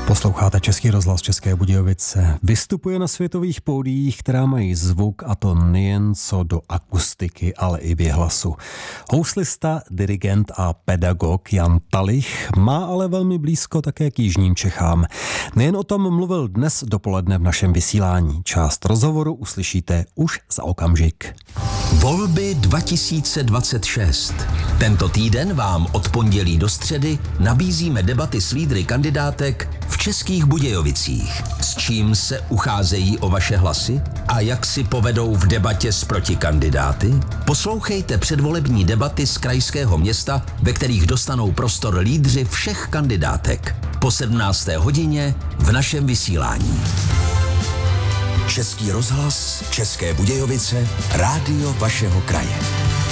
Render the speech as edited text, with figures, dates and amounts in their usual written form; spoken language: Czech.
Posloucháte Český rozhlas České Budějovice. Vystupuje na světových pódiích, která mají zvuk, a to nejen co do akustiky, ale i věhlasu. Houslista, dirigent a pedagog Jan Talich má ale velmi blízko také k jižním Čechám. Nejen o tom mluvil dnes dopoledne v našem vysílání. Část rozhovoru uslyšíte už za okamžik. Volby 2026. Tento týden vám od pondělí do středy nabízíme debaty s lídry kandidátek v Českých Budějovicích. S čím se ucházejí o vaše hlasy a jak si povedou v debatě s protikandidáty? Poslouchejte předvolební debaty z krajského města, ve kterých dostanou prostor lídři všech kandidátek. Po 17. hodině v našem vysílání. Český rozhlas, České Budějovice, rádio vašeho kraje.